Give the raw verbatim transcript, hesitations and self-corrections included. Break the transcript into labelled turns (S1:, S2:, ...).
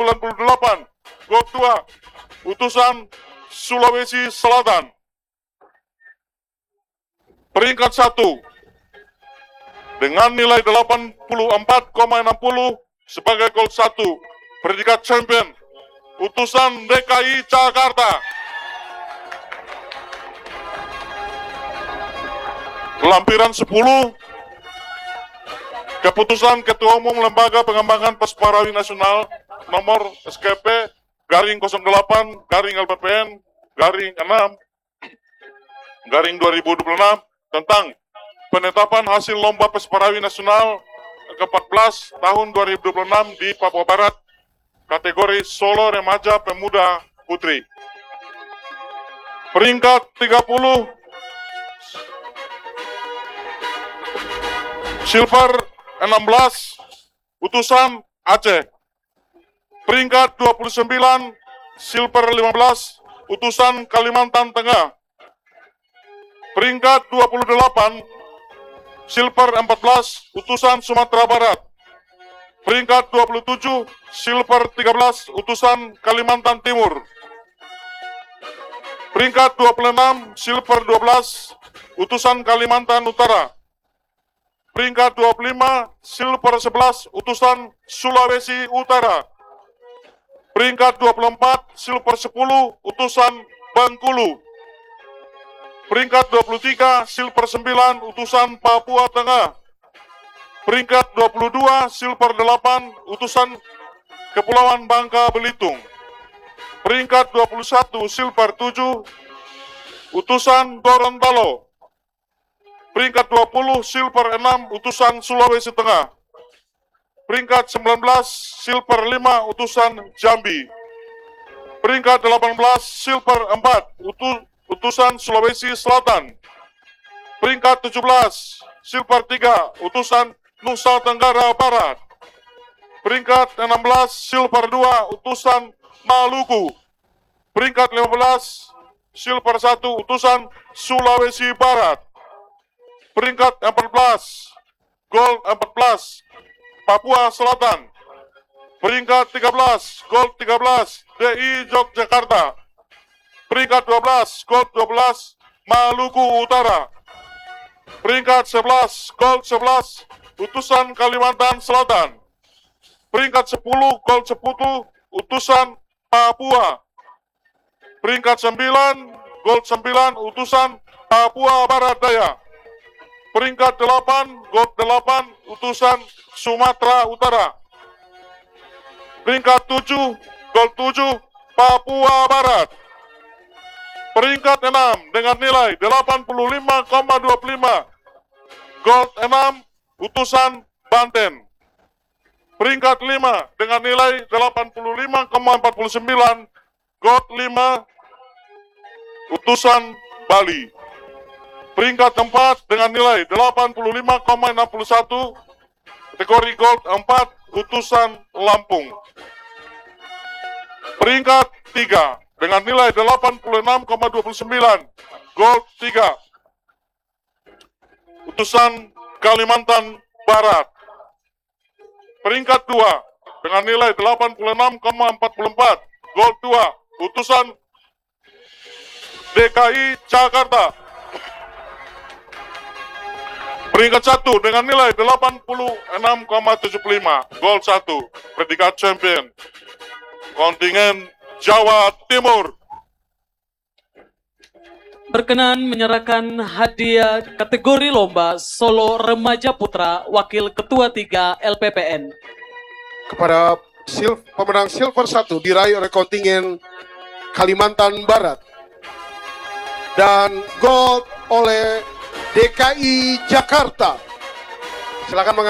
S1: sembilan puluh delapan, Gold dua, utusan Sulawesi Selatan. Peringkat satu, dengan nilai delapan puluh empat koma enam puluh sebagai Gold satu, predikat champion, utusan D K I Jakarta. Lampiran sepuluh, keputusan Ketua Umum Lembaga Pengembangan Peseparawi Nasional nomor S K P garing nol delapan garing L P P N garing enam garing dua ribu dua puluh enam tentang penetapan hasil Lomba Peseparawi Nasional ke empat belas tahun dua ribu dua puluh enam di Papua Barat, kategori Solo Remaja Pemuda Putri. Peringkat tiga puluh, Silver enam belas, utusan Aceh. Peringkat dua puluh sembilan, Silver lima belas, utusan Kalimantan Tengah. Peringkat dua puluh delapan, Silver empat belas, utusan Sumatera Barat. Peringkat dua puluh tujuh, Silver tiga belas, utusan Kalimantan Timur. Peringkat dua puluh enam, Silver dua belas, utusan Kalimantan Utara. Peringkat dua puluh lima, Silver sebelas, utusan Sulawesi Utara. Peringkat dua puluh empat, Silver sepuluh, utusan Bengkulu. Peringkat dua puluh tiga, Silver sembilan, utusan Papua Tengah. Peringkat dua puluh dua, Silver delapan, utusan Kepulauan Bangka Belitung. Peringkat dua puluh satu, Silver tujuh, utusan Gorontalo. Peringkat dua puluh, Silver enam, utusan Sulawesi Tengah. Peringkat sembilan belas, Silver lima, utusan Jambi. Peringkat delapan belas, Silver empat, utusan utusan Sulawesi Selatan. Peringkat tujuh belas, Silver tiga, utusan Nusa Tenggara Barat. Peringkat enam belas, Silver dua, utusan Maluku. Peringkat lima belas, Silver satu, utusan Sulawesi Barat. Peringkat empat belas, Gold empat belas, Papua Selatan. Peringkat tiga belas, Gold tiga belas, D I Yogyakarta. Peringkat dua belas, Gold dua belas, Maluku Utara. Peringkat sebelas, Gold sebelas, utusan Kalimantan Selatan. Peringkat sepuluh, Gold sepuluh, utusan Papua. Peringkat sembilan, Gold sembilan, utusan Papua Barat Daya. Peringkat delapan, Gold delapan, utusan Sumatera Utara. Peringkat tujuh, Gold tujuh, Papua Barat. Peringkat enam dengan nilai delapan puluh lima koma dua puluh lima, Gold enam, utusan Banten. Peringkat lima dengan nilai delapan puluh lima koma empat puluh sembilan, Gold lima, utusan Bali. Peringkat empat dengan nilai delapan puluh lima koma enam puluh satu, kategori Gold empat, utusan Lampung. Peringkat tiga dengan nilai delapan puluh enam koma dua puluh sembilan, Gold tiga, utusan Kalimantan Barat. Peringkat dua dengan nilai delapan puluh enam koma empat puluh empat, Gold dua, utusan D K I Jakarta. Peringkat satu dengan nilai delapan puluh enam koma tujuh puluh lima, Gold satu, predikat champion, kontingen Jawa Timur.
S2: Berkenan menyerahkan hadiah kategori lomba Solo Remaja Putra Wakil Ketua tiga L P P N
S3: kepada sil pemenang Silver satu diraih oleh kontingen Kalimantan Barat dan Gold oleh D K I Jakarta. Silakan mengambil